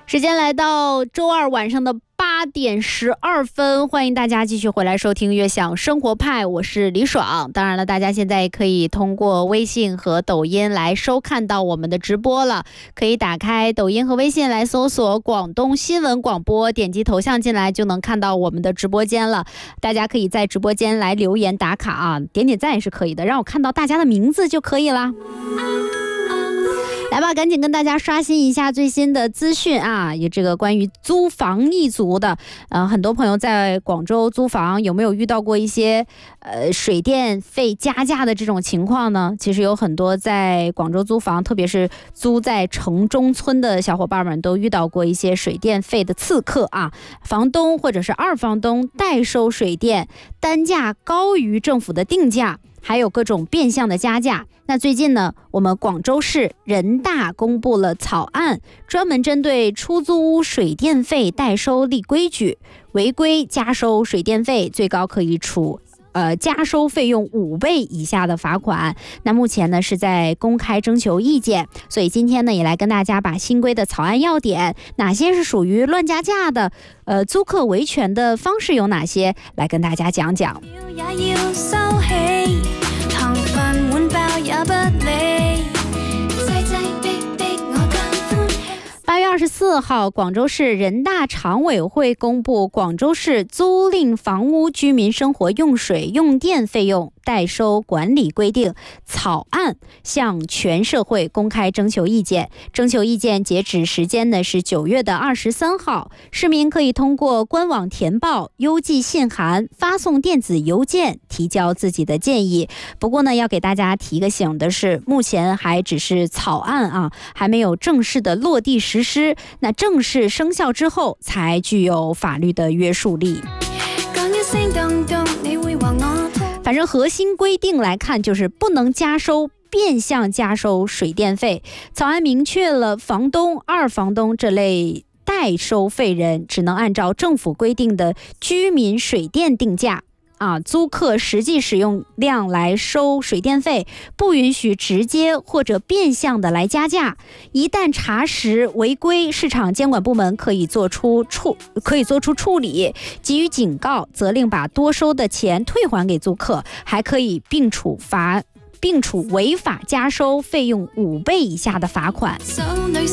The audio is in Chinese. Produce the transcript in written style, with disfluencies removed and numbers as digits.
时间来到周二晚上的8点12分，欢迎大家继续回来收听悦享生活派，我是李爽。当然了，大家现在可以通过微信和抖音来收看到我们的直播了，可以打开抖音和微信来搜索广东新闻广播，点击头像进来就能看到我们的直播间了。大家可以在直播间来留言打卡啊，点点赞也是可以的，让我看到大家的名字就可以了。来吧，赶紧跟大家刷新一下最新的资讯啊！有这个关于租房一族的，很多朋友在广州租房有没有遇到过一些水电费加价的这种情况呢？其实有很多在广州租房，特别是租在城中村的小伙伴们都遇到过一些水电费的刺客啊，房东或者是二房东代收水电，单价高于政府的定价，还有各种变相的加价。那最近呢，我们广州市人大公布了草案，专门针对出租屋水电费代收立规矩，违规加收水电费最高可以处加收费用5倍以下的罚款。那目前呢是在公开征求意见，所以今天呢也来跟大家把新规的草案要点，哪些是属于乱加价的，租客维权的方式有哪些，来跟大家讲讲。8月24号，广州市人大常委会公布《广州市租赁房屋居民生活用水用电费用代收管理规定》草案，向全社会公开征求意见。征求意见截止时间呢是9月23号，市民可以通过官网填报、邮寄信函、发送电子邮件提交自己的建议。不过呢，要给大家提个醒的是，目前还只是草案啊，还没有正式的落地实施。那正式生效之后，才具有法律的约束力。反正核心规定来看，就是不能加收变相加收水电费。草案明确了房东、二房东这类代收费人只能按照政府规定的居民水电定价租客实际使用量来收水电费，不允许直接或者变相的来加价。一旦查实违规，市场监管部门可以做出处理，给予警告，责令把多收的钱退还给租客，还可以并处违法加收费用5倍以下的罚款。